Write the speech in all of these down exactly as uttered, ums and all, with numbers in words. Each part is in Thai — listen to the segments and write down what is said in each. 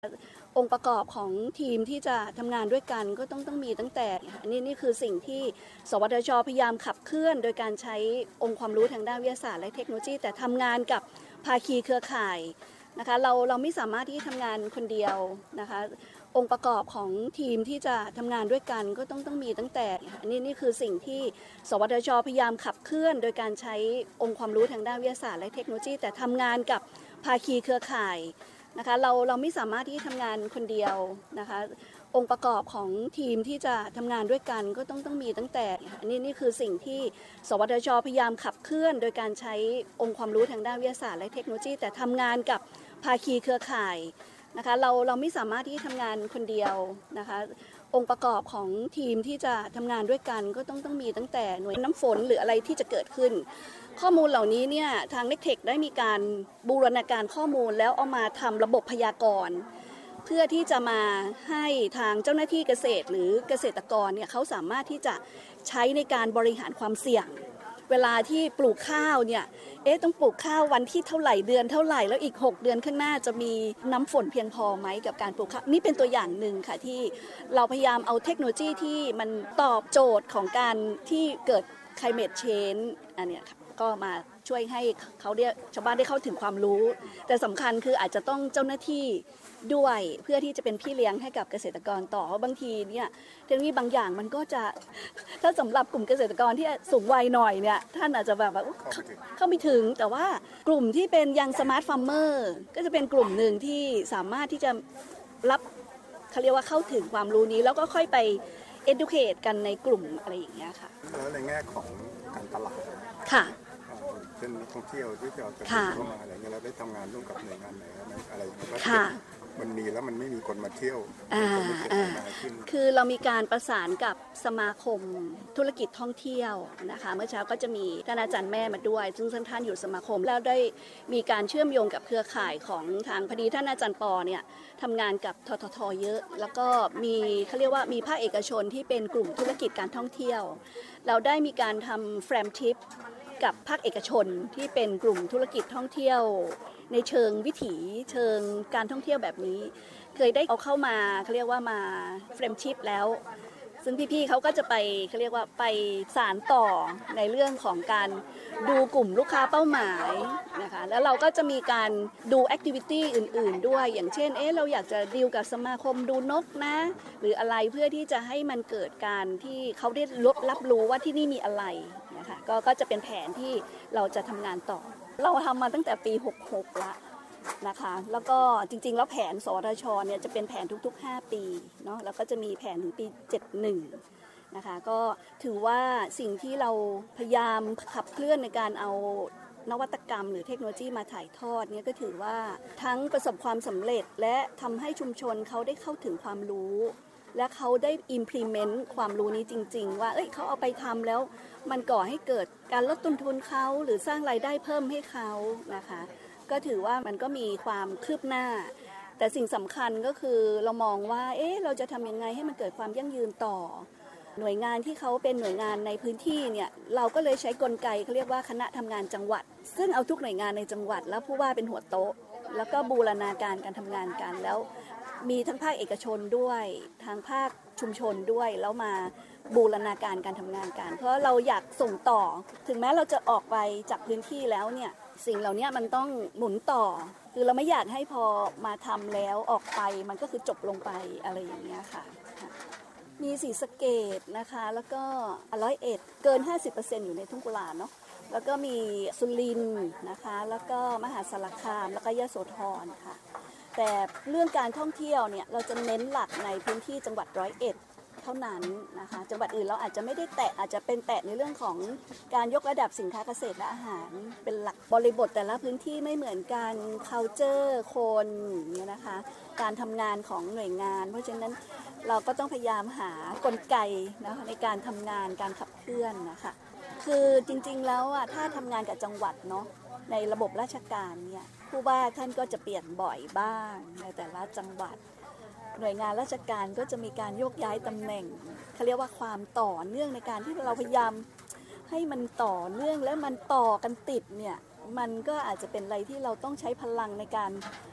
องค์ประกอบของทีมที่จะทำงานด้วยกันก็ต้องต้องมีตั้งแต่นี่นี่คือสิ่งที่สวทช.พยายามขับเคลื่อนโดยการใช้องค์ความรู้ทางด้านวิทยาศาสตร์และเทคโนโลยีแต่ทำงานกับภาคีเครือข่ายนะคะเราเราไม่สามารถที่ทำงานคนเดียวนะคะองค์ประกอบของทีมที่จะทำงานด้วยกันก็ต้องต้องมีตั้งแต่นี่นี่คือสิ่งที่สวทช.พยายามขับเคลื่อนโดยการใช้องค์ความรู้ทางด้านวิทยาศาสตร์และเทคโนโลยีแต่ทำงานกับภาคีเครือข่ายนะคะเราเราไม่สามารถที่ทำงานคนเดียวนะคะองค์ประกอบของทีมที่จะทำงานด้วยกันก็ต้องต้องมีตั้งแต่นี่นี่คือสิ่งที่สวทช.พยายามขับเคลื่อนโดยการใช้องค์ความรู้ทางด้านวิทยาศาสตร์และเทคโนโลยีแต่ทำงานกับภาคีเครือข่ายนะคะเราเราไม่สามารถที่ทำงานคนเดียวนะคะองค์ประกอบของทีมที่จะทำงานด้วยกันก็ต้องต้องมีตั้งแต่หน่วยน้ำฝนหรืออะไรที่จะเกิดขึ้นข้อมูลเหล่านี้เนี่ยทาง เน็กเทค ได้มีการบูรณาการข้อมูลแล้วเอามาทำระบบพยากรณ์เพื่อที่จะมาให้ทางเจ้าหน้าที่เกษตรหรือเกษตรกรเนี่ยเขาสามารถที่จะใช้ในการบริหารความเสี่ยงเวลาที่ปลูกข้าวเนี่ยเอ๊ะต้องปลูกข้าววันที่เท่าไหร่เดือนเท่าไหร่แล้วอีกหกเดือนข้างหน้าจะมีน้ำฝนเพียงพอไหมกับการปลูกข้าวนี่เป็นตัวอย่างหนึ่งค่ะที่เราพยายามเอาเทคโนโลยีที่มันตอบโจทย์ของการที่เกิด climate change อันเนี้ยค่ะก็มาช่วยให้เขาได้ชาวบ้านได้เข้าถึงความรู้แต่สำคัญคืออาจจะต้องเจ้าหน้าที่ด้วยเพื่อที่จะเป็นพี่เลี้ยงให้กับเกษตรกรต่อเพราะบางทีเนี่ยเทคโนโลยีบางอย่างมันก็จะถ้าสำหรับกลุ่มเกษตรกรที่สูงวัยหน่อยเนี่ยท่านอาจจะแบบว่าเข้าไม่ถึงแต่ว่ากลุ่มที่เป็นยังสมาร์ทฟาร์มเมอร์ก็จะเป็นกลุ่มหนึ่งที่สามารถที่จะรับเขาเรียกว่าเข้าถึงความรู้นี้แล้วก็ค่อยไป educate กันในกลุ่มอะไรอย่างเงี้ยค่ะแล้วในแง่ของการตลาดค่ะเช่นนักท่องเที่ยวที่จะจะเข้ามาอะไรเงี้ยเราได้ทำงานร่วมกับหน่วยงานไหนอะไรอย่างเงี้ยมันมีแล้วมันไม่มีคนมาเที่ยวคือเรามีการประสานกับสมาคมธุรกิจท่องเที่ยวนะคะเมื่อเช้าก็จะมีท่านอาจารย์แม่มาด้วยซึ่งท่านอยู่สมาคมแล้วได้มีการเชื่อมโยงกับเครือข่ายของทางพอดีท่านอาจารย์ปอเนี่ยทำงานกับทททเยอะแล้วก็มีเขาเรียกว่ามีภาคเอกชนที่เป็นกลุ่มธุรกิจการท่องเที่ยวเราได้มีการทำแฟรมทิปกับภาคเอกชนที่เป็นกลุ่มธุรกิจท่องเที่ยวในเชิงวิถีเชิงการท่องเที่ยวแบบนี้เคยได้เอาเข้ามาเขาเรียกว่ามาเฟรมชิพแล้วซึ่งพี่ๆเขาก็จะไปเขาเรียกว่าไปสานต่อในเรื่องของการดูกลุ่มลูกค้าเป้าหมายนะคะแล้วเราก็จะมีการดูแอคทิวิตี้อื่นๆด้วยอย่างเช่นเอ๊ะเราอยากจะดีลกับสมาคมดูนกนะหรืออะไรเพื่อที่จะให้มันเกิดการที่เขาได้รับรู้ว่าที่นี่มีอะไรนะคะก็ก็จะเป็นแผนที่เราจะทำงานต่อเราทำมาตั้งแต่ปีหกหกละนะคะแล้วก็จริงๆแล้วแผนสวทช.เนี่ยจะเป็นแผนทุกๆห้าปีเนาะแล้วก็จะมีแผนถึงปีเจ็ดสิบเอ็ดนะคะก็ถือว่าสิ่งที่เราพยายามขับเคลื่อนในการเอานวัตกรรมหรือเทคโนโลยีมาถ่ายทอดเนี่ยก็ถือว่าทั้งประสบความสำเร็จและทำให้ชุมชนเขาได้เข้าถึงความรู้และเขาได้ implement ความรู้นี้จริงๆว่าเอ้ยเขาเอาไปทำแล้วมันก่อให้เกิดการลดต้นทุนเขาหรือสร้างรายได้เพิ่มให้เขานะคะก็ถือว่ามันก็มีความคืบหน้าแต่สิ่งสำคัญก็คือเรามองว่าเอ๊ะเราจะทำยังไงให้มันเกิดความยั่งยืนต่อหน่วยงานที่เขาเป็นหน่วยงานในพื้นที่เนี่ยเราก็เลยใช้กลไกเขาเรียกว่าคณะทำงานจังหวัดซึ่งเอาทุกหน่วยงานในจังหวัดแล้วผู้ว่าเป็นหัวโต๊ะแล้วก็บูรณาการการทำงานกันแล้วมีทั้งภาคเอกชนด้วยทางภาคชุมชนด้วยแล้วมาบูรณาการการทำงานกันเพราะเราอยากส่งต่อถึงแม้เราจะออกไปจากพื้นที่แล้วเนี่ยสิ่งเหล่านี้มันต้องหมุนต่อคือเราไม่อยากให้พอมาทำแล้วออกไปมันก็คือจบลงไปอะไรอย่างเงี้ยค่ะมีศรีสะเกษนะคะแล้วก็ร้อยเอ็ดเกิน ห้าสิบเปอร์เซ็นต์ อยู่ในทุ่งกุลาเนาะแล้วก็มีสุรินทร์นะคะแล้วก็มหาสารคามแล้วก็ยโสธรค่ะแต่เรื่องการท่องเที่ยวเนี่ยเราจะเน้นหลักในพื้นที่จังหวัดร้อยเอ็ดเท่านั้นนะคะจังหวัดอื่นเราอาจจะไม่ได้แตะอาจจะเป็นแตะในเรื่องของการยกระดับสินค้าเกษตรและอาหารเป็นหลักบริบทแต่ละพื้นที่ไม่เหมือนกัน culture คนเนี่ยนะคะการทำงานของหน่วยงานเพราะฉะนั้นเราก็ต้องพยายามหากลไกนะคะในการทำงานการขับเคลื่อนนะคะคือจริงๆแล้วอ่ะถ้าทำงานกับจังหวัดเนาะในระบบราชการเนี่ยผู้ว่าท่านก็จะเปลี่ยนบ่อยบ้างในแต่ละจังหวัดหน่วยงานราชการก็จะมีการโยกย้ายตำแหน่งเขาเรียกว่าความต่อเนื่องในการที่เราพยายามให้มันต่อเนื่องและมันต่อกันติดเนี่ยมันก็อาจจะเป็นอะไรที่เราต้องใช้พลังในการ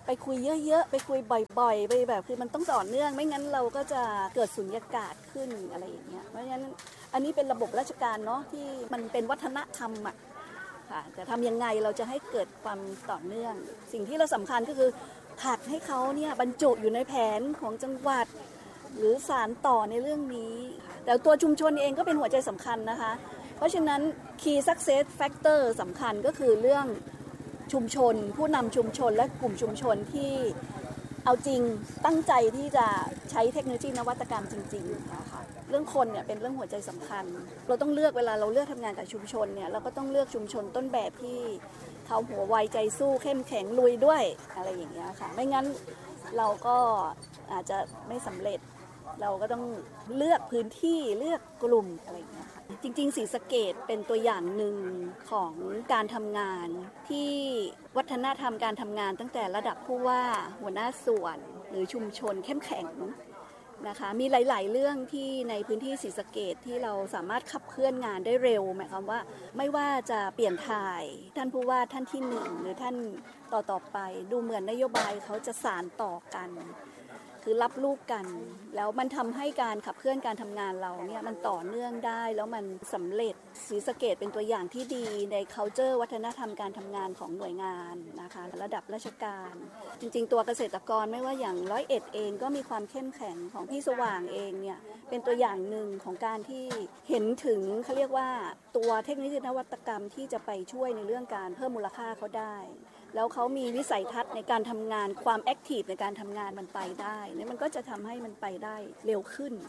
ไปคุยเยอะๆไปคุยบ่อยๆไปแบบคือมันต้องต่อเนื่องไม่งั้นเราก็จะเกิดสุญญากาศขึ้นอะไรอย่างเงี้ยเพราะฉะนั้นอันนี้เป็นระบบราชการเนาะที่มันเป็นวัฒนธรรมอ่ะค่ะแต่ทำยังไงเราจะให้เกิดความต่อเนื่องสิ่งที่เราสำคัญก็คือผัดให้เขาเนี่ยบรรจุอยู่ในแผนของจังหวัดหรือสารต่อในเรื่องนี้แต่ตัวชุมชนเองก็เป็นหัวใจสำคัญนะคะเพราะฉะนั้น Key Success Factor สำคัญก็คือเรื่องชุมชนผู้นำชุมชนและกลุ่มชุมชนที่เอาจริงตั้งใจที่จะใช้เทคโนโลยีนวัตกรรมจริงๆนะคะเรื่องคนเนี่ยเป็นเรื่องหัวใจสำคัญเราต้องเลือกเวลาเราเลือกทำงานกับชุมชนเนี่ยเราก็ต้องเลือกชุมชนต้นแบบที่เขาหัวไวใจสู้เข้มแข็งลุยด้วยอะไรอย่างเงี้ยค่ะไม่งั้นเราก็อาจจะไม่สำเร็จเราก็ต้องเลือกพื้นที่เลือกกลุ่มอะไรอย่างเงี้ยค่ะจริงๆศรีสะเกษเป็นตัวอย่างหนึ่งของการทำงานที่วัฒนธรรมการทำงานตั้งแต่ระดับผู้ว่าหัวหน้าส่วนหรือชุมชนเข้มแข็งนะคะมีหลายๆเรื่องที่ในพื้นที่ศรีสะเกษที่เราสามารถขับเคลื่อนงานได้เร็วหมายความว่าไม่ว่าจะเปลี่ยนถ่ายท่านผู้ว่าท่านที่หนึ่งหรือท่านต่อๆไปดูเหมือนนโยบายเขาจะสานต่อกันคือรับลูกกันแล้วมันทำให้การขับเคลื่อนการทำงานเราเนี่ยมันต่อเนื่องได้แล้วมันสำเร็จศรีสะเกษเป็นตัวอย่างที่ดีใน culture วัฒนธรรมการทำงานของหน่วยงานนะคะระดับราชการจริงๆตัวเกษตรกรไม่ว่าอย่างร้อยเอ็ดเองก็มีความเข้มแข็งของพี่สว่างเองเนี่ยเป็นตัวอย่างหนึ่งของการที่เห็นถึงเขาเรียกว่าตัวเทคโนโลยีนวัตกรรมที่จะไปช่วยในเรื่องการเพิ่มมูลค่าเขาได้แล้วเขามีวิสัยทัศน์ในการทำงานความแอคทีฟในการทำงานมันไปได้เนี่ยมันก็จะทำให้มันไปได้เร็วขึ้น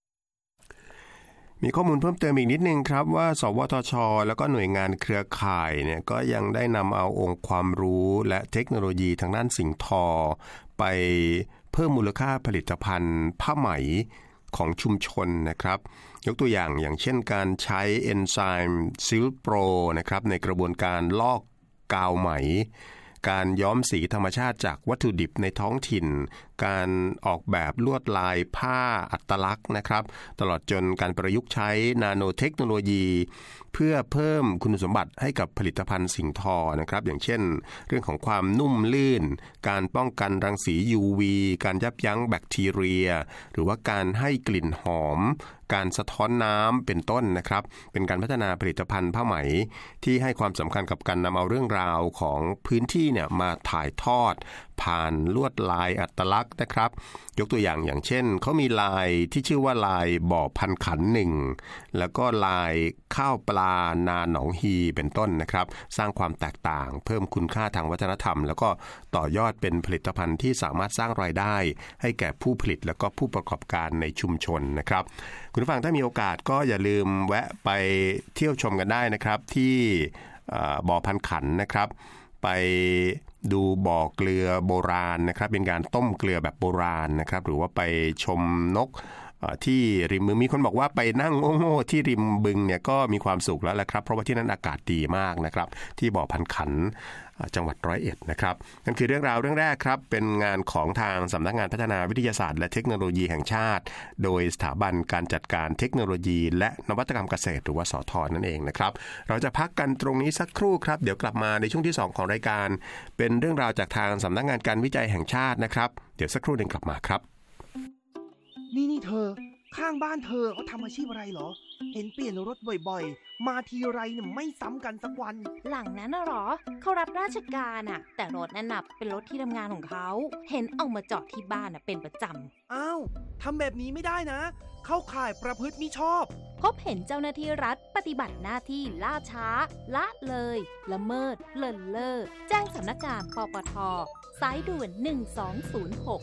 มีข้อมูลเพิ่มเติมอีกนิดนึงครับว่าสวทช.แล้วก็หน่วยงานเครือข่ายเนี่ยก็ยังได้นำเอาองค์ความรู้และเทคโนโลยีทางด้านสิ่งทอไปเพิ่มมูลค่าผลิตภัณฑ์ผ้าไหมของชุมชนนะครับยกตัวอย่างอย่างเช่นการใช้เอนไซม์ซิลโปรนะครับในกระบวนการลอกกาวไหมการย้อมสีธรรมชาติจากวัตถุดิบในท้องถิ่นการออกแบบลวดลายผ้าอัตลักษณ์นะครับตลอดจนการประยุกต์ใช้นาโนเทคโนโลยีเพื่อเพิ่มคุณสมบัติให้กับผลิตภัณฑ์สิ่งทอนะครับอย่างเช่นเรื่องของความนุ่มลื่นการป้องกันรังสี ยู วี การยับยั้งแบคทีเรียหรือว่าการให้กลิ่นหอมการสะท้อนน้ำเป็นต้นนะครับเป็นการพัฒนาผลิตภัณฑ์ผ้าไหมที่ให้ความสำคัญกับการนำเอาเรื่องราวของพื้นที่เนี่ยมาถ่ายทอดผ่านลวดลายอัตลักษณ์นะครับยกตัวอย่างอย่างเช่นเขามีลายที่ชื่อว่าลายบ่อพันขันหนึ่งแล้วก็ลายข้าวปลานาหนองฮีเป็นต้นนะครับสร้างความแตกต่างเพิ่มคุณค่าทางวัฒนธรรมแล้วก็ต่อยอดเป็นผลิตภัณฑ์ที่สามารถสร้างรายได้ให้แก่ผู้ผลิตแล้วก็ผู้ประกอบการในชุมชนนะครับคุณผู้ฟังถ้ามีโอกาสก็อย่าลืมแวะไปเที่ยวชมกันได้นะครับที่บ่อพันขันนะครับไปดูบ่อเกลือโบราณนะครับเป็นการต้มเกลือแบบโบราณนะครับหรือว่าไปชมนกที่ริมบึงมีคนบอกว่าไปนั่งโง่ๆที่ริมบึงเนี่ยก็มีความสุขแล้วแหละครับเพราะว่าที่นั่นอากาศดีมากนะครับที่บ่อพันขันจังหวัดร้อยเอ็ดนะครับนั่นคือเรื่องราวเรื่องแรกครับเป็นงานของทางสำนักงานพัฒนาวิทยาศาสตร์และเทคโนโลยีแห่งชาติโดยสถาบันการจัดการเทคโนโลยีและนวัตกรรมเกษตรหรือว่าสท.นั่นเองนะครับเราจะพักกันตรงนี้สักครู่ครับเดี๋ยวกลับมาในช่วงที่สองของรายการเป็นเรื่องราวจากทางสำนักงานการวิจัยแห่งชาตินะครับเดี๋ยวสักครู่นึงกลับมาครับนี่นี่เธอข้างบ้านเธอเขาทำอาชีพอะไรเหรอเห็นเปลี่ยนรถบ่อยๆมาทีไรเนี่ยไม่ซ้ำกันสักวันหลังนั้นน่ะหรอเขารับราชการอ่ะแต่รถนั่นน่ะเป็นรถที่ทำงานของเขาเห็นเอามาจอดที่บ้านอ่ะเป็นประจำอ้าวทำแบบนี้ไม่ได้นะเข้าข่ายประพฤติมิชอบพบเห็นเจ้าหน้าที่รัฐปฏิบัติหน้าที่ล่าช้าละเลยละเมิดเลินเล่อแจ้งสำนักงานปปท.สายด่วนหนึ่งสองศูนย์หก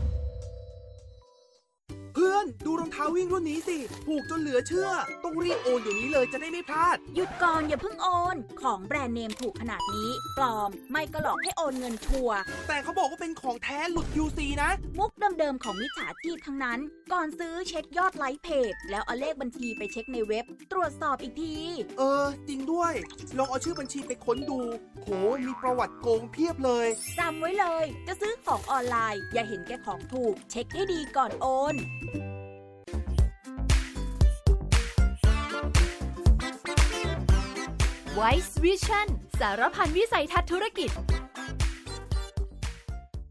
เพื่อนดูรองเท้าวิ่งรุ่นนี้สิถูกจนเหลือเชื่อต้องรีบโอนเดี๋ยวนี้เลยจะได้ไม่พลาดหยุดก่อนอย่าเพิ่งโอนของแบรนด์เนมถูกขนาดนี้ปลอมไม่ก็หลอกให้โอนเงินชัวร์แต่เขาบอกว่าเป็นของแท้หลุด ยู ซี นะมุกเดิมๆของมิจฉาชีพทั้งนั้นก่อนซื้อเช็คยอดไลค์เพจแล้วเอาเลขบัญชีไปเช็คในเว็บตรวจสอบอีกทีเออจริงด้วยลองเอาชื่อบัญชีไปค้นดูโหมีประวัติโกงเพียบเลยจำไว้เลยจะซื้อของออนไลน์อย่าเห็นแก่ของถูกเช็คให้ดีก่อนโอน Wise Vision สารพันวิสัยทัศน์ธุรกิจ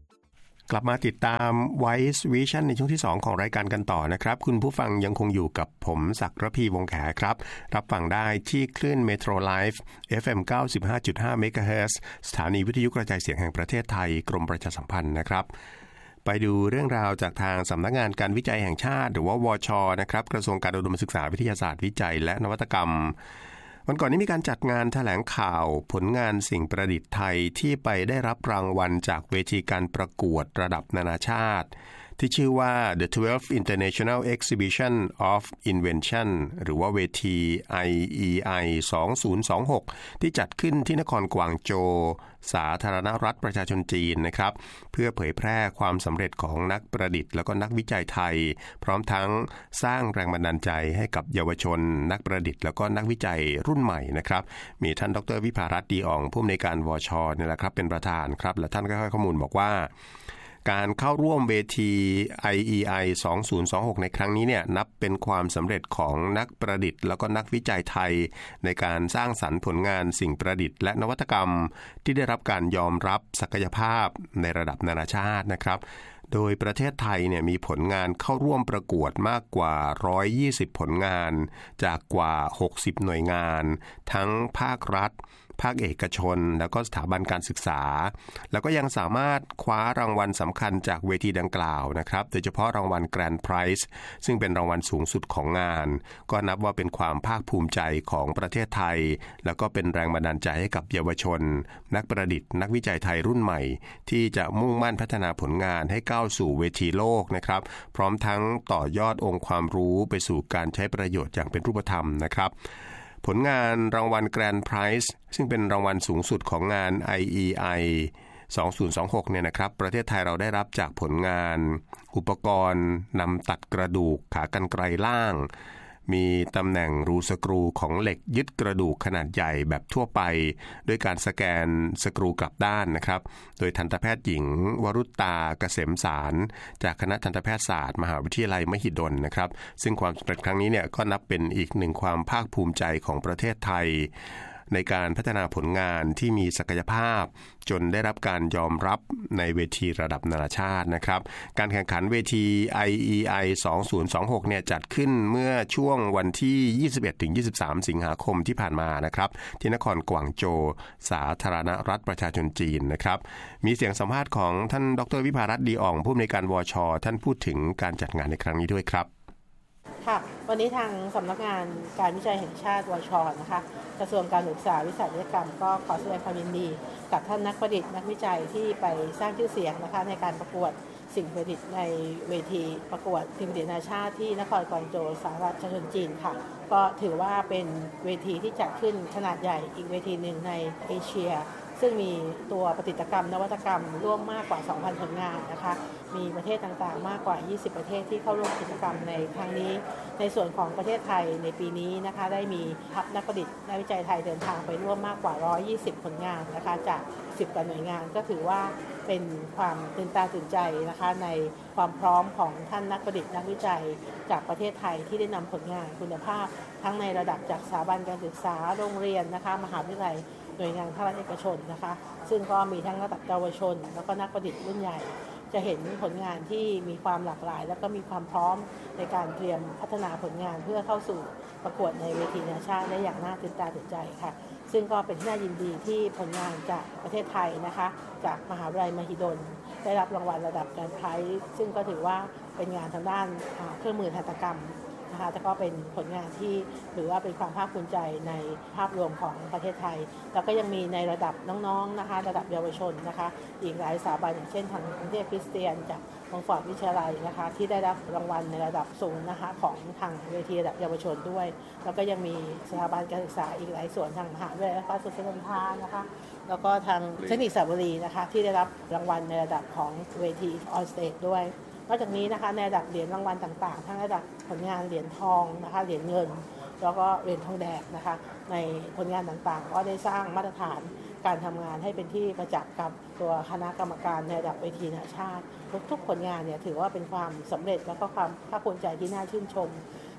กลับมาติดตาม Voice Vision ในช่วงที่สองของรายการกันต่อนะครับคุณผู้ฟังยังคงอยู่กับผมศักดิ์ระพีวงศ์แขครับรับฟังได้ที่คลื่น Metro Live เอฟ เอ็ม เก้าสิบห้าจุดห้า เมกะเฮิรตซ์ สถานีวิทยุกระจายเสียงแห่งประเทศไทยกรมประชาสัมพันธ์นะครับไปดูเรื่องราวจากทางสำนักงานการวิจัยแห่งชาติหรือว่าวช.นะครับกระทรวงการอุดมศึกษาวิทยาศาสตร์วิจัยและนวัตกรรมวันก่อนนี้มีการจัดงานแถลงข่าวผลงานสิ่งประดิษฐ์ไทยที่ไปได้รับรางวัลจากเวทีการประกวดระดับนานาชาติที่ชื่อว่า The twelfth International Exhibition of Invention หรือว่าเวที ไอ อี ไอ สองพันยี่สิบหกที่จัดขึ้นที่นครกวางโจวสาธารณรัฐประชาชนจีนนะครับเพื่อเผยแพร่ความสำเร็จของนักประดิษฐ์และก็นักวิจัยไทยพร้อมทั้งสร้างแรงบันดาลใจให้กับเยาวชนนักประดิษฐ์และก็นักวิจัยรุ่นใหม่นะครับมีท่านดร.วิภารัตน์ดีอ่องผู้อำนวยการวช.นี่แหละครับเป็นประธานครับและท่านก็ให้ข้อมูลบอกว่าการเข้าร่วมเวที ไอ อี ไอ สองพันยี่สิบหกในครั้งนี้เนี่ยนับเป็นความสำเร็จของนักประดิษฐ์แล้วก็นักวิจัยไทยในการสร้างสรรค์ผลงานสิ่งประดิษฐ์และนวัตกรรมที่ได้รับการยอมรับศักยภาพในระดับนานาชาตินะครับโดยประเทศไทยเนี่ยมีผลงานเข้าร่วมประกวดมากกว่าหนึ่งร้อยยี่สิบผลงานจากกว่าหกสิบหน่วยงานทั้งภาครัฐภาคเอกชนแล้วก็สถาบันการศึกษาแล้วก็ยังสามารถคว้ารางวัลสำคัญจากเวทีดังกล่าวนะครับโดยเฉพาะรางวัล Grand Prize ซึ่งเป็นรางวัลสูงสุดของงานก็นับว่าเป็นความภาคภูมิใจของประเทศไทยแล้วก็เป็นแรงบันดาลใจให้กับเยาวชนนักประดิษฐ์นักวิจัยไทยรุ่นใหม่ที่จะมุ่งมั่นพัฒนาผลงานให้ก้าวสู่เวทีโลกนะครับพร้อมทั้งต่อยอดองค์ความรู้ไปสู่การใช้ประโยชน์อย่างเป็นรูปธรรมนะครับผลงานรางวัล Grand Prize ซึ่งเป็นรางวัลสูงสุดของงาน ไอ อี ไอ สองพันยี่สิบหกเนี่ยนะครับประเทศไทยเราได้รับจากผลงานอุปกรณ์นำตัดกระดูกขากรรไกรล่างมีตำแหน่งรูสกรูของเหล็กยึดกระดูกขนาดใหญ่แบบทั่วไปด้วยการสแกนสกรูกลับด้านนะครับโดยทันตแพทย์หญิงวรุตตาเกษมสารจากคณะทันตแพทยศาสตร์มหาวิทยาลัยมหิดลนะครับซึ่งความสำเร็จครั้งนี้เนี่ยก็นับเป็นอีกหนึ่งความภาคภูมิใจของประเทศไทยในการพัฒนาผลงานที่มีศักยภาพจนได้รับการยอมรับในเวทีระดับนานาชาตินะครับการแข่งขันเวที ไอ อี ไอ สองพันยี่สิบหกเนี่ยจัดขึ้นเมื่อช่วงวันที่ ยี่สิบเอ็ดถึงยี่สิบสาม สิงหาคมที่ผ่านมานะครับที่นครกวางโจวสาธารณรัฐประชาชนจีนนะครับมีเสียงสัมภาษณ์ของท่านดร.วิภารัตน์ดีอ่องผู้อำนวยการวช.ท่านพูดถึงการจัดงานในครั้งนี้ด้วยครับค่ะวันนี้ทางสำนักงานการวิจัยแห่งชาติวช.นะคะกระทรวงการศึกษาวิชาวิทยากรรมก็ขอแสดงความยินดีกับท่านนักประดิษฐ์นักวิจัยที่ไปสร้างชื่อเสียงนะคะในการประกวดสิ่งประดิษฐ์ในเวทีประกวดสิ่งประดิษฐ์นานาชาติที่นครกวางโจวสาธารณรัฐประชาชนจีนค่ะก็ถือว่าเป็นเวทีที่จัดขึ้นขนาดใหญ่อีกเวทีหนึ่งในเอเชียซึ่งมีตัวปฏิกรรมนวัตกรรมร่วมมากกว่า สองพัน ผลงานนะคะมีประเทศต่างๆมากกว่า ยี่สิบ ประเทศที่เข้าร่วมกิจกรรมในครั้งนี้ในส่วนของประเทศไทยในปีนี้นะคะได้มีทัพนักประดิษฐ์นักวิจัยไทยเดินทางไปร่วมมากกว่าหนึ่งร้อยยี่สิบผลงานนะคะจากสิบกว่าหน่วยงานก็ถือว่าเป็นความตื่นตาตื่นใจนะคะในความพร้อมของท่านนักประดิษฐ์นักวิจัยจากประเทศไทยที่ได้นำผลงานคุณภาพทั้งในระดับจากสถาบันการศึกษาโรงเรียนนะคะมหาวิทยาลัยหน่วยงานภาครัฐเอกชนนะคะซึ่งก็มีทั้งระดับเยาวชนแล้วก็นักประดิษฐ์รุ่นใหญ่จะเห็นผลงานที่มีความหลากหลายแล้วก็มีความพร้อมในการเตรียมพัฒนาผลงานเพื่อเข้าสู่ประกวดในเวทีนานาชาติได้อย่างน่าตื่นตาตื่นใจค่ะซึ่งก็เป็นที่น่ายินดีที่ผลงานจากประเทศไทยนะคะจากมหาวิทยาลัยมหิดลได้รับรางวัลระดับการไพรส์ซึ่งก็ถือว่าเป็นงานทางด้านเครื่องมือหัตถกรรมนะคะแต่ก็เป็นผลงานที่หรือว่าเป็นความภาคภูมิใจในภาพรวมของประเทศไทยแล้วก็ยังมีในระดับน้องๆนะคะระดับเยาวชนนะคะอีกหลายสถาบันอย่างเช่นทางกรุงเทพคริสเตียนจากมงฟอร์ดวิทยาลัยนะคะที่ได้รับรางวัลในระดับสูงนะคะของทางเวทีระดับเยาวชนด้วยแล้วก็ยังมีสถาบันการศึกษาอีกหลายส่วนทางมหาวิทยาลัยราชภัฏสมุทรสาครนะคะแล้วก็ทางเทคนิคสระบุรีนะคะที่ได้รับรางวัลในระดับของเวทีออนสเตจด้วยนอกจากนี้นะคะในระดับเหรียญรางวัลต่างๆทั้งระดับผลงานเหรียญทองนะคะเหรียญเงินแล้วก็เหรียญทองแดงนะคะในผลงานต่างๆก็ได้สร้างมาตรฐานการทำงานให้เป็นที่ประจักษ์กับตัวคณะกรรมการในระดับเวทีนานาชาติทุกๆผลงานเนี่ยถือว่าเป็นความสำเร็จแล้วก็ความภาคภูมิใจที่น่าชื่นชม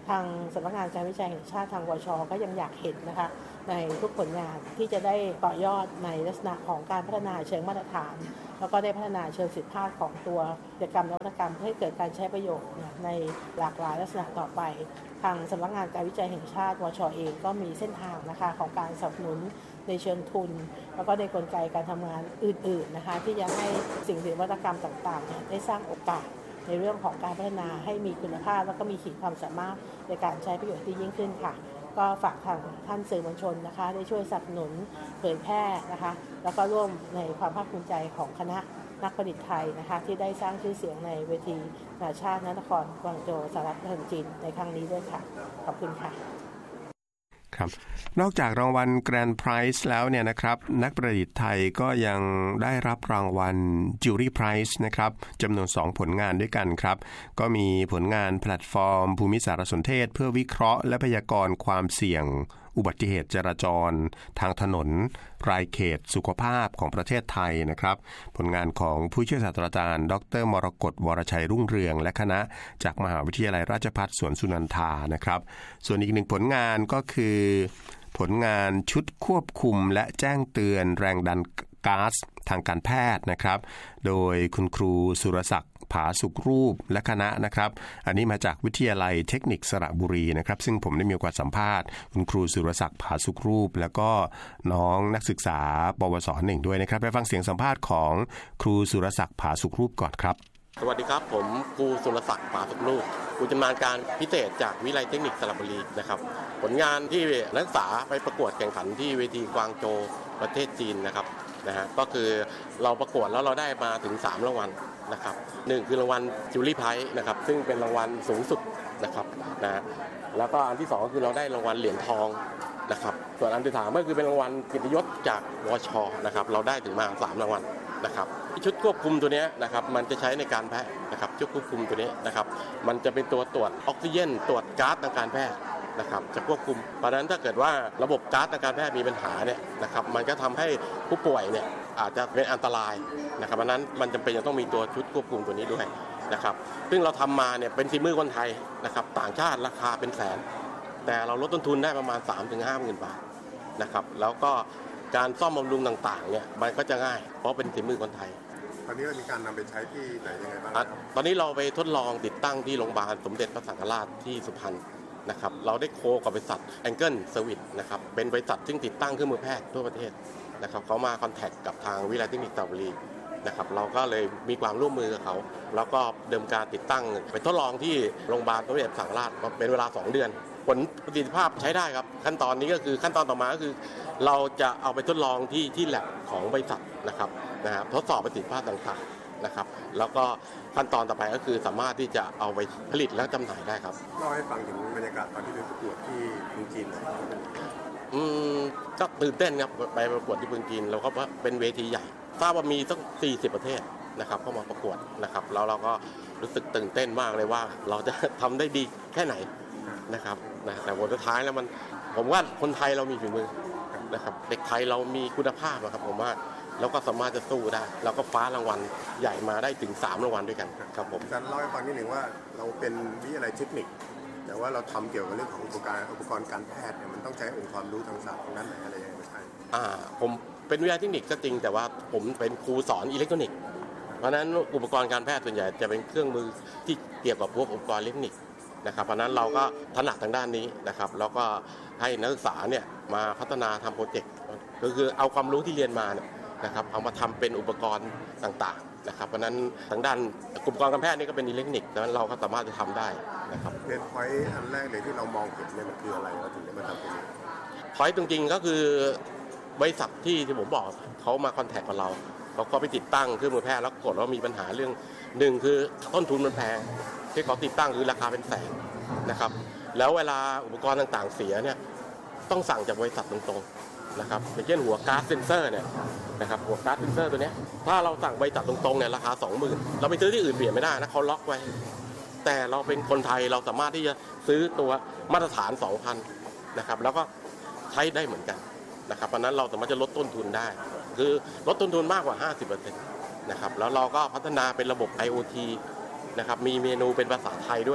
ทางสำนักงานการวิจัยแห่งชาติทางวช.ก็ยังอยากเห็นนะคะในทุกผลงานที่จะได้ต่อยอดในลักษณะของการพัฒนาเชิงมาตรฐานแล้วก็ได้พัฒนาเชิงสิทธิภาพของตัวกิจกรรมนวัตกรรมเพื่อให้เกิดการใช้ประโยชน์ในหลากหลายลักษณะต่อไปทางสำนักงานการวิจัยแห่งชาติวช.เองก็มีเส้นทางนะคะของการสนับสนุนในเชิงทุนแล้วก็ในกลไกการทำงานอื่นๆนะคะที่จะให้สิ่งนวัตกรรมต่างๆได้สร้างโอกาสในเรื่องของการพัฒนาให้มีคุณภาพแล้วก็มีขีดความสามารถในการใช้ประโยชน์ที่ยิ่งขึ้นค่ะก็ฝากทางท่านสื่อมวลชนนะคะได้ช่วยสนับสนุนเผยแพร่นะคะแล้วก็ร่วมในความภาคภูมิใจของคณะนักประดิษฐ์ไทยนะคะที่ได้สร้างชื่อเสียงในเวทีนานาชาตินครกวางโจวสหรัฐประชาชนจีนในครั้งนี้ด้วยค่ะขอบคุณค่ะครับนอกจากรางวัล Grand Prize แล้วเนี่ยนะครับนักประดิษฐ์ไทยก็ยังได้รับรางวัล Jury Prize นะครับจำนวนสองผลงานด้วยกันครับก็มีผลงานแพลตฟอร์มภูมิสารสนเทศเพื่อวิเคราะห์และพยากรณ์ความเสี่ยงอุบัติเหตุจราจรทางถนนรายเขตสุขภาพของประเทศไทยนะครับผลงานของผู้ช่วยศาสตราจารย์ดรมรกตวรชัยรุ่งเรืองและคณะจากมหาวิทยาลัยราชภัฏสวนสุนันทานะครับส่วนอีกหนึ่งผลงานก็คือผลงานชุดควบคุมและแจ้งเตือนแรงดันก๊าซทางการแพทย์นะครับโดยคุณครูสุรศักดิ์ผาสุขรูปและคณะนะครับอันนี้มาจากวิทยาลัยเทคนิคสระบุรีนะครับซึ่งผมได้มีโอกาสสัมภาษณ์คุณครูสุรศักดิ์ผาสุขรูปแล้วก็น้องนักศึกษาปวสหนึ่งด้วยนะครับไปฟังเสียงสัมภาษณ์ของครูสุรศักดิ์ผาสุขรูปก่อนครับสวัสดีครับผมครูสุรศักดิ์ผาสุขรูปครูชำนาญการพิเศษจากวิทยาลัยเทคนิคสระบุรีนะครับผลงานที่นักศึกษาไปประกวดแข่งขันที่เวทีกวางโจวประเทศจีนนะครับนะฮะก็คือเราประกวดแล้วเราได้มาถึงสามรางวัลนะครับหนึ่งคือรางวัลจูรี่ไพรส์นะครับซึ่งเป็นรางวัลสูงสุดนะครับนะฮะแล้วก็อันที่สองก็คือเราได้รางวัลเหรียญทองนะครับส่วนอันที่สามก็คือเป็นรางวัลเกียรติยศจากวช.นะครับเราได้ถึงมาสามรางวัลนะครับชุดควบคุมตัวนี้นะครับมันจะใช้ในการแพทย์นะครับชุดควบคุมตัวนี้นะครับมันจะเป็นตัวตรวจออกซิเจนตรวจก๊าซทางการแพทย์นะครับจะควบคุมเพราะฉะนั้นถ้าเกิดว่าระบบก๊าซทางการแพทย์มีปัญหาเนี่ยนะครับมันก็ทำให้ผู้ป่วยเนี่ยอาจจะเป็นอันตรายนะครับเพราะนั้นมันจำเป็นจะต้องมีตัวชุดควบคุมตัวนี้ด้วยนะครับซึ่งเราทำมาเนี่ยเป็นฝีมือคนไทยนะครับต่างชาติราคาเป็นแสนแต่เราลดต้นทุนได้ประมาณ สามถึงห้าหมื่น บาทนะครับแล้วก็การซ่อมบำรุงต่างๆเนี่ยมันก็จะง่ายเพราะเป็นฝีมือคนไทยตอนนี้เรามีการนำไปใช้ที่ไหนยังไงบ้างตอนนี้เราไปทดลองติดตั้งที่โรงพยาบาลสมเด็จพระสังฆราชที่สุพรรณนะครับเราได้โคกับบริษัท Angle Service นะครับเป็นบริษัทที่ติดตั้งเครื่องมือแพทย์ทั่วประเทศนะครับเขามาคอนแทคกับทางวิทยาลัยเทคนิคสระบุรีนะครับเราก็เลยมีความร่วมมือกับเขาแล้วก็เดิมการติดตั้งไปทดลองที่โรงพยาบาลสมเด็จพระสังฆราชเป็นเวลาสองเดือนผลประสิทธิภาพใช้ได้ครับขั้นตอนนี้ก็คือขั้นตอนต่อมาก็คือเราจะเอาไปทดลองที่ที่แลบของบริษัทนะครับนะฮะทดสอบประสิทธิภาพต่างๆนะครับแล้วก็ขั้นตอนต่อไปก็คือสามารถที่จะเอาไปผลิตและจำหน่ายได้ครับเล่าให้ฟังถึงบรรยากาศตอนที่ไปประกวดที่เมืองจีนอืมก็ตื่นเต้นครับไปประกวดที่เมืองจีนเราก็ว่าเป็นเวทีใหญ่ทราบว่ามีตั้งสี่สิบประเทศนะครับเข้ามาประกวดนะครับแล้วเราก็รู้สึกตื่นเต้นมากเลยว่าเราจะทำได้ดีแค่ไหนนะครับนะแต่ผลสุดท้ายแล้วมันผมว่าคนไทยเรามีฝีมือนะครับเด็กไทยเรามีคุณภาพนะครับผมว่าเราก็สามารถจะสู้ได้เราก็ฟ้ารางวัลใหญ่มาได้ถึงสามรางวัลด้วยกันครับผมอาจารย์เล่าให้ฟังนิดหนึ่งว่าเราเป็นวิทยาลัยเทคนิคแต่ว่าเราทำเกี่ยวกับเรื่องของอุปกรณ์อุปกรณ์การแพทย์เนี่ยมันต้องใช้องค์ความรู้ทางศาสตร์ตรงนั้นอะไรยังไงไม่ใช่อ่าผมเป็นวิทยาลัยเทคนิคก็จริงแต่ว่าผมเป็นครูสอนอิเล็กทรอนิกส์เพราะฉะนั้นอุปกรณ์การแพทย์ส่วนใหญ่จะเป็นเครื่องมือที่เกี่ยวกับพวกอุปกรณ์อิเล็กทรอนิกส์นะครับเพราะนั้นเราก็ถนัดทางด้านนี้นะครับแล้วก็ให้นักศึกษาเนี่ยมาพัฒนาทำโปรเจกต์ก็คือเอาความรู้ที่เรียนมาเนี่ยนะครับเอามาทำเป็นอุปกรณ์ต่างๆนะครับเพราะนั้นทางด้านอุปกรณ์การแพทย์นี่ก็เป็นอิเล็กทรอนิกส์ดังนั้นเราก็สามารถจะทำได้นะครับเรียนพอยต์อันแรกเลยที่เรามองเห็นเนี่ยมันคืออะไรเราถึงได้มาทำตรงนี้พอยต์จริงๆก็คือบริษัทที่ที่ผมบอกเขามาคอนแทคกับเราเขาก็ไปติดตั้งเครื่องมือแพทย์แล้วกดว่ามีปัญหาเรื่องหนึ่งคือต้นทุนมันแพงที่เขาติดตั้งคือราคาเป็นแสนนะครับแล้วเวลาอุปกรณ์ต่างๆเสียเนี่ยต้องสั่งจากบริษัทตรงๆนะครับอย่างเช่นหัวก๊าซเซนเซอร์เนี่ยนะครับหัวก๊าซเซนเซอร์ตัวนี้ถ้าเราสั่งบริษัทตรงๆเนี่ยราคา สองหมื่น เราไปซื้อที่อื่นเปลี่ยนไม่ได้นะเขาล็อกไว้แต่เราเป็นคนไทยเราสามารถที่จะซื้อตัวมาตรฐาน สองพัน นะครับแล้วก็ใช้ได้เหมือนกันนะครับเพราะนั้นเราสามารถจะลดต้นทุนได้คือลดต้นทุนมากกว่า ห้าสิบเปอร์เซ็นต์ นะครับแล้วเราก็พัฒนาเป็นระบบ ไอ โอ ที นะครับมีเมนูเป็นภาษาไทยด้วย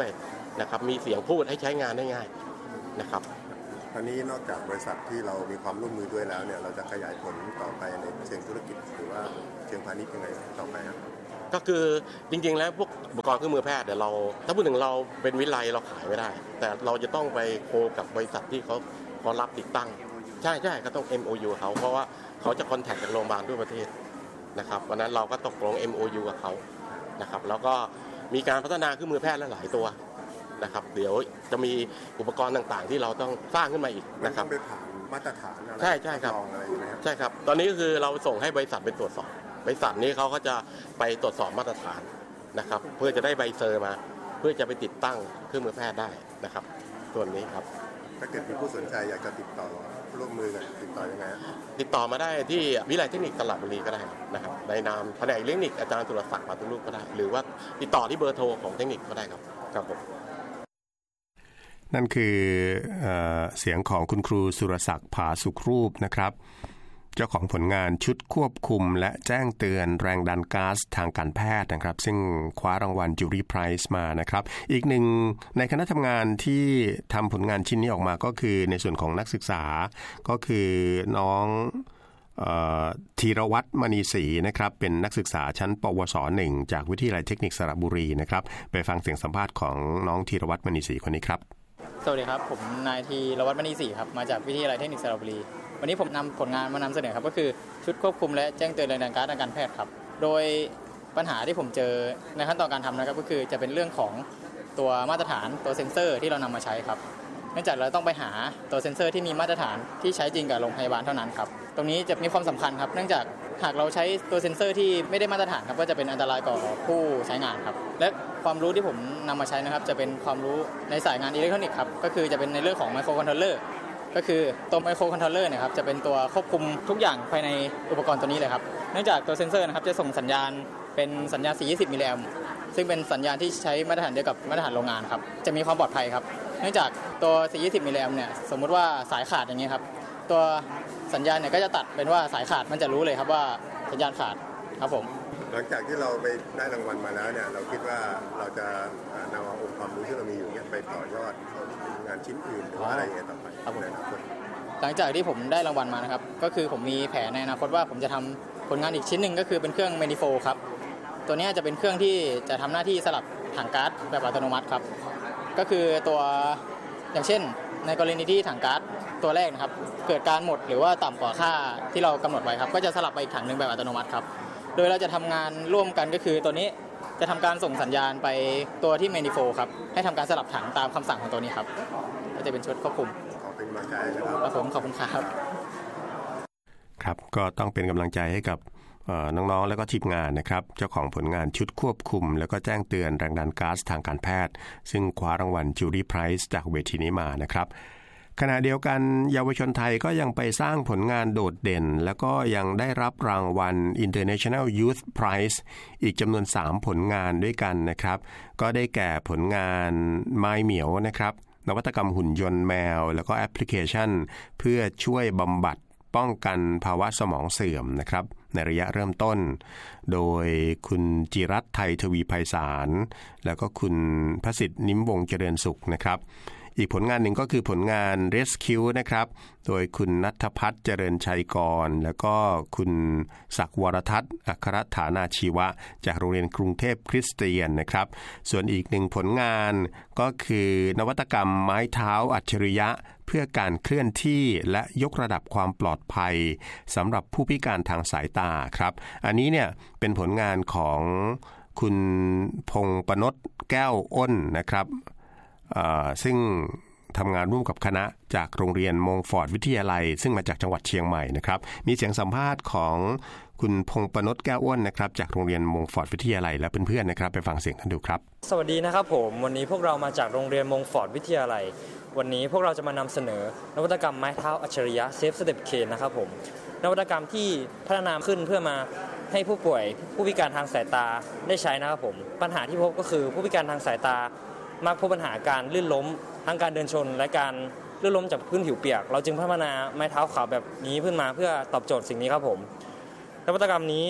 นะครับมีเสียงพูดให้ใช้งานได้ง่ายนะครับตอนนี้นอกจากบริษัทที่เรามีความร่วมมือด้วยแล้วเนี่ยเราจะขยายผลต่อไปในเชิงธุรกิจหรือว่าเชิงพาณิชย์ยังไงต่อไปครับก็คือจริงๆแล้วพวกอุปกรณ์เครื่องมือแพทย์เดี๋ยวเราถ้าพูดถึงเราเป็นวิไลเราขายไม่ได้แต่เราจะต้องไปโคกับบริษัทที่เขาเขารับติดตั้งใช่ใช่ก็ต้อง เอ็ม โอ ยู เขาเพราะว่าเขาจะคอนแทคกับโรงพยาบาลทั่วประเทศนะครับวันนั้นเราก็ตกลง เอ็ม โอ ยู กับเขานะครับแล้วก็มีการพัฒนาเครื่องมือแพทย์หลายตัวนะครับเดี๋ยวจะมีอุปกรณ์ต่างๆที่เราต้องสร้างขึ้นมาอีกนะครับไปผ่านมาตรฐานอะไรใช่ใช่ครับใช่ครับตอนนี้ก็คือเราส่งให้บริษัทไปตรวจสอบบริษัทนี้เขาก็จะไปตรวจสอบมาตรฐานนะครับเพื่อจะได้ใบเซอร์มาเพื่อจะไปติดตั้งเครื่องมือแพทย์ได้นะครับส่วนนี้ครับถ้าเกิดมีผู้สนใจอยากจะติดต่อร่วมมือกันติดต่อยังไงติดต่อมาได้ที่วิทยาลัยเทคนิคสระบุรีก็ได้นะครับในนามแผนกเทคนิคอาจารย์สุรศักดิ์ปาตุลูกก็ได้หรือว่าติดต่อที่เบอร์โทรของเทคนิคก็ได้ครับครับผมนั่นคือเอ่อเสียงของคุณครูสุรศักดิ์ผาสุขรูปนะครับเจ้าของผลงานชุดควบคุมและแจ้งเตือนแรงดันก๊าซทางการแพทย์นะครับซึ่งคว้ารางวัลจูรี่ไพรส์มานะครับอีกหนึ่งในคณะทำงานที่ทำผลงานชิ้นนี้ออกมาก็คือในส่วนของนักศึกษาก็คือน้องธีรวัฒน์มณีศรีนะครับเป็นนักศึกษาชั้นปวสหนึ่งจากวิทยาลัยเทคนิคสระบุรีนะครับไปฟังเสียงสัมภาษณ์ของน้องธีรวัฒน์มณีศรีคนนี้ครับสวัสดีครับผมนายธีรวัฒน์มณีศรีครับมาจากวิทยาลัยเทคนิคสระบุรีวันนี้ผมนำผลงานมานำเสนอครับก็คือชุดควบคุมและแจ้งเตือนแรงดันก๊าซทางการแพทย์ครับโดยปัญหาที่ผมเจอในขั้นตอนการทำนะครับก็คือจะเป็นเรื่องของตัวมาตรฐานตัวเซ็นเซอร์ที่เรานำมาใช้ครับเนื่องจากเราต้องไปหาตัวเซ็นเซอร์ที่มีมาตรฐานที่ใช้จริงกับโรงพยาบาลเท่านั้นครับตรงนี้จะมีความสำคัญครับเนื่องจากหากเราใช้ตัวเซ็นเซอร์ที่ไม่ได้มาตรฐานครับก็จะเป็นอันตรายต่อผู้ใช้งานครับและความรู้ที่ผมนำมาใช้นะครับจะเป็นความรู้ในสายงานอิเล็กทรอนิกส์ครับก็คือจะเป็นในเรื่องของไมโครคอนโทรลเลอร์ก็คือตัวไมโครคอนโทรลเลอร์เนี่ยครับจะเป็นตัวควบคุมทุกอย่างภายในอุปกรณ์ตัวนี้เลยครับเนื่องจากตัวเซ็นเซอร์นะครับจะส่งสัญญาณเป็นสัญญาณสี่ร้อยยี่สิบมิลลิแอมป์ซึ่งเป็นสัญญาณที่ใช้มาตรฐานเดียวกับมาตรฐานโรงงานครับจะมีความปลอดภัยครับเนื่องจากตัวสี่ร้อยยี่สิบมิลลิแอมป์เนี่ยสมมุติว่าสายขาดอย่างนี้ครับตัวสัญญาณเนี่ยก็จะตัดเป็นว่าสายขาดมันจะรู้เลยครับว่าสัญญาณขาดครับผมหลังจากที่เราไปได้รางวัลมาแล้วเนี่ยเราคิดว่าเราจะนำเอาองค์ความรู้ที่เรามีอยู่เนี่ยไปต่อยอดงานชิ้นอื่นหรือว่าอะไรอย่างเงี้ยต่อไปในอนาคตหลังจากที่ผมได้รางวัลมานะครับก็คือผมมีแผนในอนาคตว่าผมจะทำผลงานอีกชิ้นหนึ่งก็คือเป็นเครื่องเมนิโฟครับตัวนี้จะเป็นเครื่องที่จะทำหน้าที่สลับถังก๊าซแบบอัตโนมัติครับก็คือตัวอย่างเช่นในกรณีที่ถังก๊าซตัวแรกนะครับเกิดการหมดหรือว่าต่ำกว่าค่าที่เรากำหนดไว้ครับก็จะสลับไปอีกถังหนึ่งแบบอัตโนมัติครับโดยเราจะทำงานร่วมกันก็คือตัวนี้จะทำการส่งสัญญาณไปตัวที่เมนิโฟครับให้ทำการสลับถังตามคำสั่งของตัวนี้ครับก็จะเป็นชุดควบคุมขอเป็นกำลังใจนะครับผมขอบคุณครับครับก็ต้องเป็นกำลังใจให้กับน้องๆและก็ทีมงานนะครับเจ้าของผลงานชุดควบคุมแล้วก็แจ้งเตือนแรงดันก๊าซทางการแพทย์ซึ่งคว้ารางวัลจูรี่ไพรส์จากเวทีนี้มานะครับขณะเดียวกันเยาวชนไทยก็ยังไปสร้างผลงานโดดเด่นแล้วก็ยังได้รับรางวัล International Youth Prize อีกจำนวนสามผลงานด้วยกันนะครับก็ได้แก่ผลงานไม้เหมียวนะครับนวัตกรรมหุ่นยนต์แมวแล้วก็แอปพลิเคชันเพื่อช่วยบำบัดป้องกันภาวะสมองเสื่อมนะครับในระยะเริ่มต้นโดยคุณจิรัตน์ไทยทวีไพศาลแล้วก็คุณพสิทธิ์นิ้มวงเจริญสุขนะครับอีกผลงานหนึ่งก็คือผลงาน Rescue นะครับโดยคุณณัฐพัฒน์เจริญชัยกรแล้วก็คุณศักดิ์วรทัศน์อัครฐานาชีวะจากโรงเรียนกรุงเทพคริสเตียนนะครับส่วนอีกหนึ่งผลงานก็คือนวัตกรรมไม้เท้าอัจฉริยะเพื่อการเคลื่อนที่และยกระดับความปลอดภัยสำหรับผู้พิการทางสายตาครับอันนี้เนี่ยเป็นผลงานของคุณพงษ์ปนดแก้วอ้นนะครับซึ่งทำงานร่วมกับคณะจากโรงเรียนมงฟอร์ดวิทยาลัยซึ่งมาจากจังหวัดเชียงใหม่นะครับมีเสียงสัมภาษณ์ของคุณพงษ์ปนดแก้วอ้นนะครับจากโรงเรียนมงฟอร์ดวิทยาลัยและเพื่อนๆนะครับไปฟังเสียงท่านดูครับสวัสดีนะครับผมวันนี้พวกเรามาจากโรงเรียนมงฟอร์ดวิทยาลัยวันนี้พวกเราจะมานำเสนอนวัตกรรมไม้เท้าอัจฉริยะเซฟสเต็ปเคนนะครับผมนวัตกรรมที่พัฒนาขึ้นเพื่อมาให้ผู้ป่วยผู้พิการทางสายตาได้ใช้นะครับผมปัญหาที่พบก็คือผู้พิการทางสายตามักพบปัญหาการลื่นล้มทั้งการเดินชนและการลื่นล้มจากพื้นผิวเปียกเราจึงพัฒนาไม้เท้าขาวแบบนี้ขึ้นมาเพื่อตอบโจทย์สิ่งนี้ครับผมนวัตกรรมนี้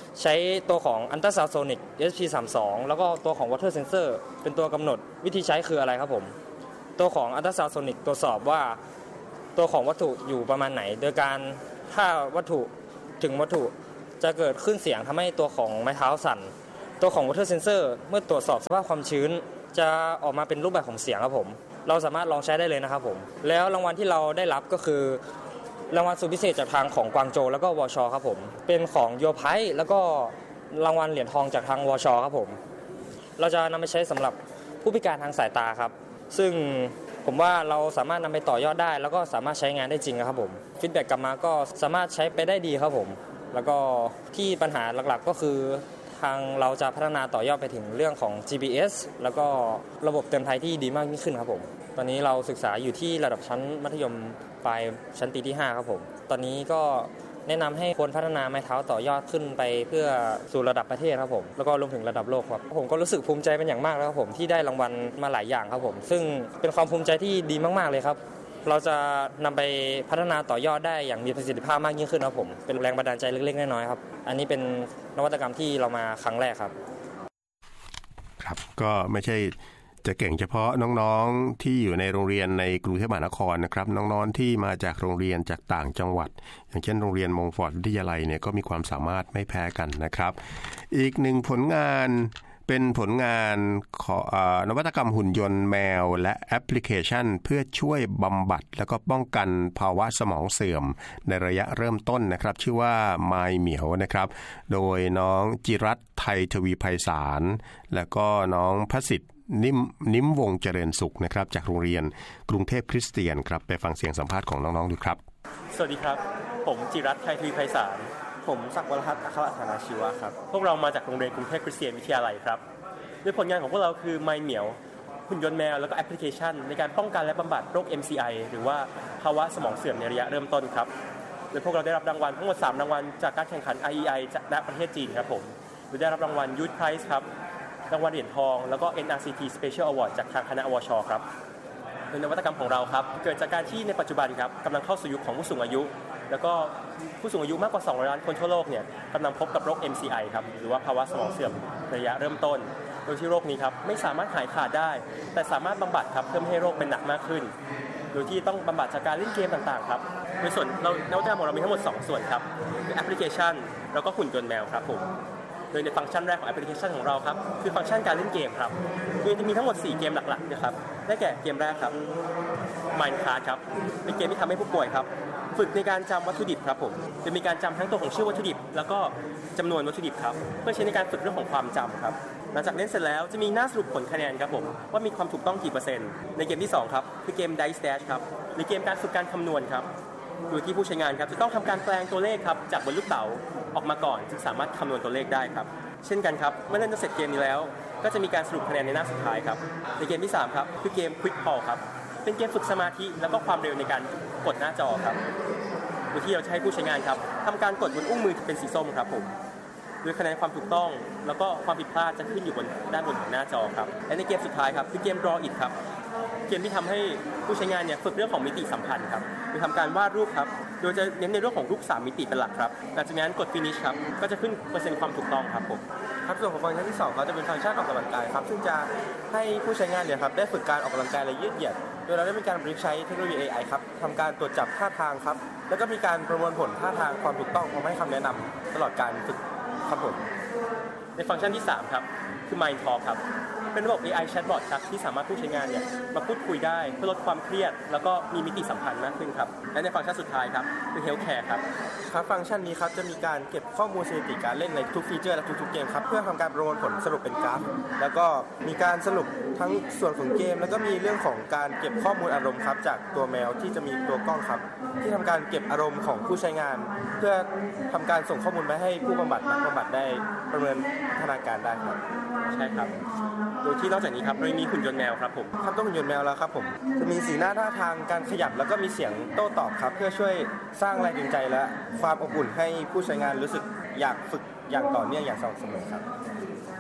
ใช้ตัวของ Ultrasonic เอส พี สามสิบสอง แล้วก็ตัวของ Water Sensor เป็นตัวกำหนดวิธีใช้คืออะไรครับผมตัวของ Ultrasonic ตรวจสอบว่าตัวของวัตถุอยู่ประมาณไหนโดยการถ้าวัตถุถึงวัตถุจะเกิดขึ้นเสียงทำให้ตัวของไม้เท้าสั่นตัวของ Water Sensor เมื่อตรวจสอบสภาพความชื้นจะออกมาเป็นรูปแบบของเสียงครับผมเราสามารถลองใช้ได้เลยนะครับผมแล้วรางวัลที่เราได้รับก็คือรางวัลสุดพิเศษจากทางของกวางโจวแล้วก็วชครับผมเป็นของโยไพแล้วก็รางวัลเหรียญทองจากทางวชครับผมเราจะนำไปใช้สำหรับผู้พิการทางสายตาครับซึ่งผมว่าเราสามารถนำไปต่อยอดได้แล้วก็สามารถใช้งานได้จริงครับผมฟีดแบ็กกลับมาก็สามารถใช้ไปได้ดีครับผมแล้วก็ที่ปัญหาหลักๆก็คือทางเราจะพัฒนาต่อยอดไปถึงเรื่องของ จี พี เอส แล้วก็ระบบเตือนภัยที่ดีมากยิ่งขึ้นครับผมตอนนี้เราศึกษาอยู่ที่ระดับชั้นมัธยมปลายชั้นปีที่ห้าครับผมตอนนี้ก็แนะนำให้คนพัฒนาไม้เท้าต่อยอดขึ้นไปเพื่อสู่ระดับประเทศครับผมแล้วก็รวมถึงระดับโลกครับผมก็รู้สึกภูมิใจเป็นอย่างมากแล้วครับผมที่ได้รางวัลมาหลายอย่างครับผมซึ่งเป็นความภูมิใจที่ดีมากๆเลยครับเราจะนำไปพัฒนาต่อยอดได้อย่างมีประสิทธิภาพมากยิ่งขึ้นครับผมเป็นแรงบันดาลใจเล็กๆน้อยๆครับอันนี้เป็นนวัตกรรมที่เรามาครั้งแรกครับครับก็ไม่ใช่จะเก่งเฉพาะน้องๆที่อยู่ในโรงเรียนในกรุงเทพมหานครนะครับน้องๆที่มาจากโรงเรียนจากต่างจังหวัดอย่างเช่นโรงเรียนมงฟอร์ดวิทยาลัยเนี่ยก็มีความสามารถไม่แพ้กันนะครับอีกหนึ่งผลงานเป็นผลงานของนวัตกรรมหุ่นยนต์แมวและแอปพลิเคชันเพื่อช่วยบำบัดและก็ป้องกันภาวะสมองเสื่อมในระยะเริ่มต้นนะครับชื่อว่า My เหมียวนะครับโดยน้องจิรัตน์ไทยทวีไพศาลและก็น้องพสิทธิ์นิ่มนิ่มวงเจริญสุขนะครับจากโรงเรียนกรุงเทพคริสเตียนครับไปฟังเสียงสัมภาษณ์ของน้องๆดูครับสวัสดีครับผมจิรัตน์ไทยทวีไพศาลผมศักดิ์วรพัฒน์อัครอัฐานาชีวะครับพวกเรามาจากโรงเรียนกรุงเทพคริสเตียนวิทยาลัยครับโดยผลงานของพวกเราคือ My เหมียวหุ่นยนต์แมวแล้วก็แอปพลิเคชันในการป้องกันและบำบัดโรค เอ็ม ซี ไอ หรือว่าภาวะสมองเสื่อมในระยะเริ่มต้นครับโดยพวกเราได้รับรางวัลทั้งหมดสามรางวัลจากการแข่งขัน ไอ อี ไอ จากณประเทศจีนครับผมโดยได้รับรางวัล Youth Prize ครับรางวัลเหรียญทองแล้วก็ เอ็น อาร์ ซี ที Special Award จากทางคณะวชครับโดยนวัตกรรมของเราครับเกิดจากการที่ในปัจจุบันครับกำลังเข้าสู่ยุคของผู้สูงอายุแล้วก็ผู้สูงอายุมากกว่าสองร้อยล้านคนทั่วโลกเนี่ยกำลังพบกับโรค เอ็ม ซี ไอ ครับหรือว่าภาวะสมองเสื่อมระยะเริ่มต้นโดยที่โรคนี้ครับไม่สามารถหายขาดได้แต่สามารถบำบัดครับเพื่อไม่ให้โรคเป็นหนักมากขึ้นโดยที่ต้องบำบัดจากการเล่นเกมต่างๆครับโดยส่วนเรานวัตกรรมของเรามีทั้งหมดสองส่วนครับคือแอปพลิเคชันแล้วก็หุ่นยนต์แมวครับผมโดยในฟังก์ชันแรกของแอปพลิเคชันของเราครับคือฟังก์ชันการเล่นเกมครับโดยจะมีทั้งหมดสี่เกมหลักๆนะครับได้แก่เกมแรกครับ Minecraft ครับเป็นเกมที่ทำให้ผู้ป่วยครับฝึกในการจำวัตถุดิบครับผมจะมีการจำทั้งตัวของชื่อวัตถุดิบแล้วก็จำนวนวัตถุดิบครับเพื่อใช้ในการฝึกเรื่องของความจำครับหลังจากเล่นเสร็จแล้วจะมีหน้าสรุปผลคะแนนครับผมว่ามีความถูกต้องกี่เปอร์เซ็นต์ในเกมที่สองครับคือเกม Dice Dash ครับหรือเกมการฝึกการคำนวณครับโดยที่ผู้ใช้งานครับจะต้องทำการแปลงตัวเลขครับจากบนลูกเต๋าออกมาก่อนจึงสามารถคำนวณตัวเลขได้ครับเช่นกันครับเมื่อเล่นเสร็จเกมนี้แล้วก็จะมีการสรุปคะแนนในหน้าสุดท้ายครับในเกมที่สามครับคือเกม Quick Call ครับเป็นเกมฝึกสมาธิแล้วก็ความเร็วในการกดหน้าจอครับโดยที่เราจะให้ผู้ใช้งานครับทำการกดบนอุ้งมือที่เป็นสีส้มครับผมโดยคะแนนความถูกต้องแล้วก็ความผิดพลาดจะขึ้นอยู่บนด้านบนของหน้าจอครับและในเกมสุดท้ายครับคือเกม Draw It ครับเกมที่ทำให้ผู้ใช้งานเนี่ยฝึกเรื่องของมิติสัมพันธ์ครับโดยทำการวาดรูปครับโดยจะเน้นในเรื่องของรูปสามมิติเป็นหลักครับหลังจากนั้นกด Finish ครับก็จะขึ้นเปอร์เซ็นต์ความถูกต้องครับผมครับส่วนของฟังก์ชันที่สองก็จะเป็นฟังก์ชันออกกำลังกายครับซึ่งจะให้ผู้ใช้งานเนี่ยครับได้ฝึกการออกกำลังกายและยืดเหยียดโดยเราได้มีการประยุกต์ใช้เทคโนโลยี เอ ไอ ครับทำการตรวจจับท่าทางครับแล้วก็มีการประมวลผลท่าทางความถูกต้องพร้อมให้คำแนะนำตลอดการฝึกครับผมในฟังก์ชันที่สามครับคือ Mind Talk ครับเป็นระบบ เอ ไอ Chatbot ครับที่สามารถผู้ใช้งานเนี่ยมาพูดคุยได้เพื่อลดความเครียดแล้วก็มีมิติสัมพันธ์มากขึ้นครับและในฟังก์ชันสุดท้ายครับคือ Healthcare ครับครับฟังก์ชันนี้ครับจะมีการเก็บข้อมูลสถิติการเล่นในทุกฟีเจอร์และทุกๆเกมครับเพื่อทำการประมวลผลสรุปเป็นกราฟแล้วก็มีการสรุปทั้งส่วนของเกมแล้วก็มีเรื่องของการเก็บข้อมูลอารมณ์ครับจากตัวแมวที่จะมีตัวกล้องครับที่ทำการเก็บอารมณ์ของผู้ใช้งานเพื่อทำการส่งข้อมูลไปให้ผู้บำบัดนักบำบัดได้ประเมินพัฒนาการได้ครับใช่ครับโดยที่นอกจากนี้ครับเรามีหุ่นยนต์แมวครับผมครับต้องหุ่นยนต์แมวแล้วครับผมจะมีสีหน้าท่าทางการขยับแล้วก็มีเสียงโต้ตอบครับเพื่อช่วยสร้างแรงจูงใจและความอบอุ่นให้ผู้ใช้งานรู้สึกอยากฝึกอย่างต่อเนื่องอย่างสม่ำเสมอครับใน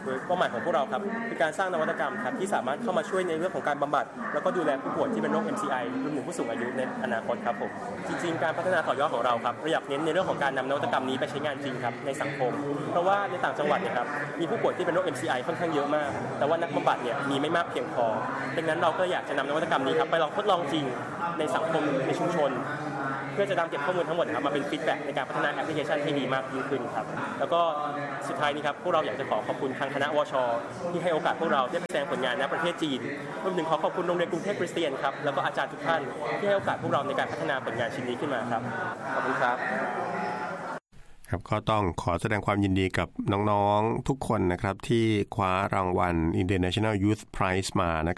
โดยเป้าหมายของพวกเราครับคือการสร้างนวัตกรรมครับที่สามารถเข้ามาช่วยในเรื่องของการบำบัดแล้วก็ดูแลผู้ป่วยที่เป็นโรค เอ็ม ซี ไอ รวมถึงผู้สูงอายุในอนาคตครับผมจริงๆการพัฒนาต่อยอดของเราครับเราอยากเน้นในเรื่องของการนำนวัตกรรมนี้ไปใช้งานจริงครับในสังคมเพราะว่าในต่างจังหวัดเนี่ยครับมีผู้ป่วยที่เป็นโรค เอ็ม ซี ไอ ค่อนข้างเยอะมากแต่ว่านักบำบัดเนี่ยมีไม่มากเพียงพอดังนั้นเราก็อยากจะนำนวัตกรรมนี้ครับไปลองทดลองจริงในสังคมในชุมชนเพื่อจะนำเก็บข้อมูลทั้งหมดนะครับมาเป็นฟีดแบ็กในการพัฒนาแอปพลิเคชันให้ดีมากยิ่งขึ้นครับแล้วก็สุดท้ายนี้ครับพวกเราอยากจะขอขอบคุณทางคณะวช.ที่ให้โอกาสพวกเราได้แสดงผลงานณประเทศจีนรวมถึงขอขอบคุณโรงเรียนกรุงเทพคริสเตียนครับแล้วก็อาจารย์ทุกท่านที่ให้โอกาสพวกเราในการพัฒนาผลงานชิ้นนี้ขึ้นมาครับขอบคุณครับครับก็ต้องขอแสดงความยินดีกับน้องๆทุกคนนะครับที่คว้ารางวัล International Youth Prize มานะ